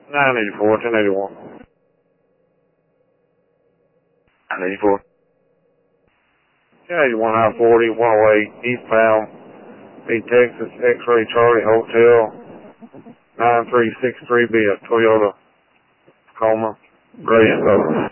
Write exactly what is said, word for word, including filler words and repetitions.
nine eighty-four, ten eighty-one. nine eighty-four. ten eighty-one I forty, one oh eight, eastbound, B Texas, X-Ray Charlie Hotel, nine three six three B, a Toyota Tacoma, gray and color.